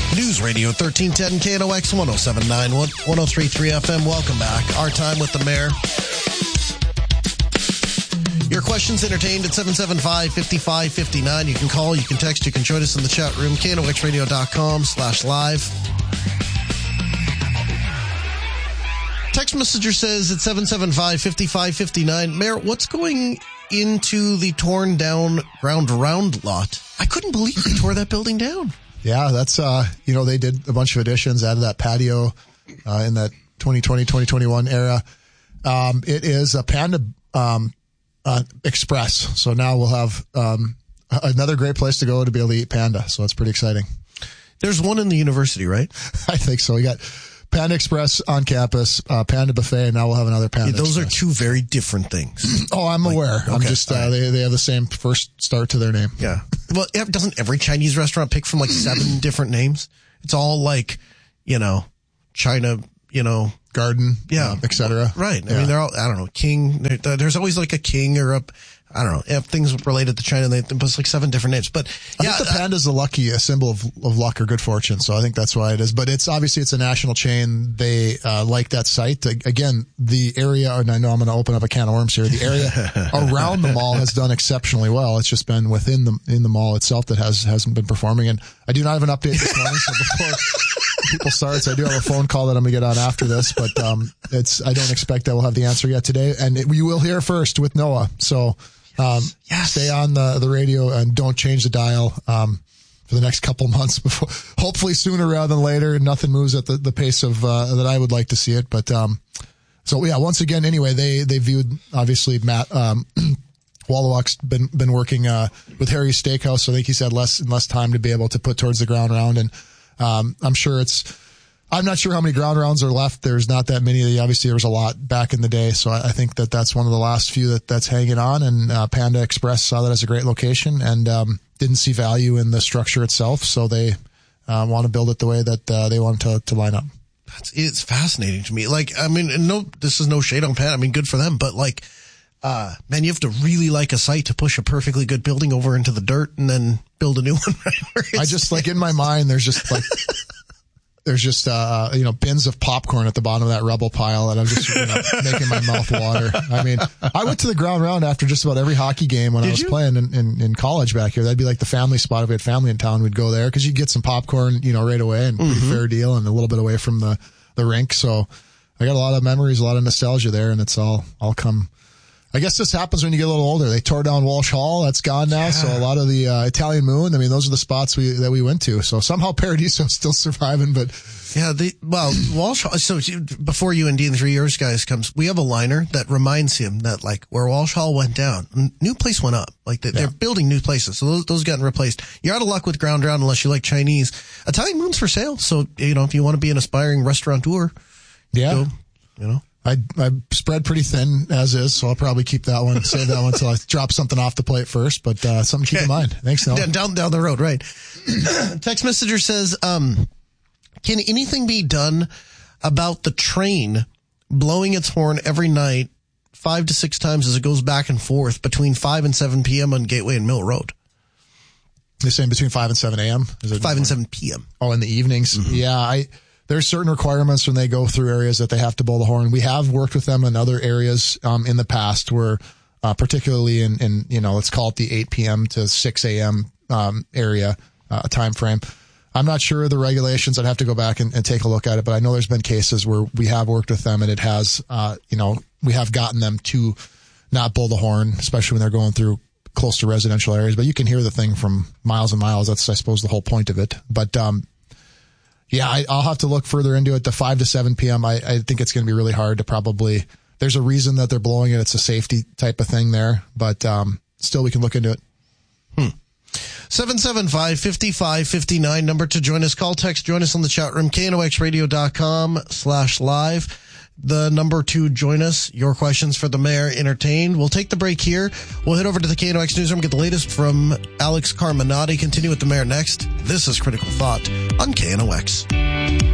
News Radio 1310 KNOX 107.9 103.3 FM. Welcome back. Our time with the mayor. Your questions entertained at 775-5559. You can call, you can text, you can join us in the chat room. KNOXradio.com/live. Text messenger says at 775-5559, Mayor, what's going into the torn down ground round lot? I couldn't believe they tore that building down. Yeah, that's, they did a bunch of additions, added that patio in that 2020, 2021 era. It is a Panda Express. So now we'll have another great place to go to be able to eat Panda. So it's pretty exciting. There's one in the university, right? I think so. We got Panda Express on campus, Panda Buffet, and now we'll have another Panda Those Express. Are two very different things. Oh, I'm aware. Okay. I'm just, they have the same first start to their name. Yeah. Well, doesn't every Chinese restaurant pick from like 7 different names? It's all like, China, Garden, et cetera. Right. I mean, they're all, I don't know, King. There's always like a king or a, I don't know, if things related to China, they put like 7 different names. But I think the panda's a symbol of luck or good fortune. So I think that's why it is. But it's a national chain. They like that site. Again, the area, and I know I'm going to open up a can of worms here. The area around the mall has done exceptionally well. It's just been in the mall itself that hasn't been performing. And I do not have an update this morning. So before people start, I do have a phone call that I'm going to get on after this. But I don't expect that we'll have the answer yet today. And we will hear first with Noah. So. Stay on the radio and don't change the dial for the next couple months before, hopefully sooner rather than later. Nothing moves at the pace of that I would like to see it. But once again, anyway, they viewed, obviously, Matt Wallowak's been working with Harry's Steakhouse, so I think he's had less and less time to be able to put towards the ground round. And I'm not sure how many ground rounds are left. There's not that many. Obviously, there was a lot back in the day. So I think that's one of the last few that's hanging on. And Panda Express saw that as a great location and didn't see value in the structure itself. So they want to build it the way that they want to line up. It's fascinating to me. This is no shade on Panda. I mean, good for them. But you have to really like a site to push a perfectly good building over into the dirt and then build a new one. Right? I just in my mind, there's just bins of popcorn at the bottom of that rubble pile, and I'm just making my mouth water. I mean, I went to the ground round after just about every hockey game when I was playing in college back here. That'd be like the family spot. If we had family in town, we'd go there because you'd get some popcorn, right away, and pretty fair deal, and a little bit away from the rink. So I got a lot of memories, a lot of nostalgia there, and it's all come. I guess this happens when you get a little older. They tore down Walsh Hall. That's gone now. Yeah. So a lot of the Italian Moon, those are the spots that we went to. So somehow Paradiso is still surviving, but yeah, Walsh Hall. So before UND in 3 years, guys, comes, we have a liner that reminds him that where Walsh Hall went down, new place went up. They're building new places. So those gotten replaced. You're out of luck with ground round unless you like Chinese. Italian Moon's for sale. So, if you want to be an aspiring restaurateur, go. I spread pretty thin as is, so I'll probably save that one until I drop something off the plate first, but something to keep in mind. Thanks, Noah. Down the road, right. Text messenger says, can anything be done about the train blowing its horn every night 5 to 6 times as it goes back and forth between 5 and 7 p.m. on Gateway and Mill Road? You're saying between 5 and 7 a.m.? 5 and 7 p.m. Oh, in the evenings? Mm-hmm. Yeah, there's certain requirements when they go through areas that they have to blow the horn. We have worked with them in other areas in the past where particularly in let's call it the 8 p.m. to 6 a.m. Area time frame. I'm not sure of the regulations. I'd have to go back and take a look at it, but I know there's been cases where we have worked with them and it has, we have gotten them to not blow the horn, especially when they're going through close to residential areas. But you can hear the thing from miles and miles. That's, I suppose, the whole point of it. But I'll have to look further into it. The 5 to 7 p.m., I think it's going to be really hard to probably, there's a reason that they're blowing it. It's a safety type of thing there, but still we can look into it. 775-5559, number to join us. Call, text, join us on the chat room, knoxradio.com/live. The number to join us, your questions for the mayor entertained. We'll take the break here. We'll head over to the KNOX newsroom, get the latest from Alex Carminati. Continue with the mayor next. This is Critical Thought on KNOX.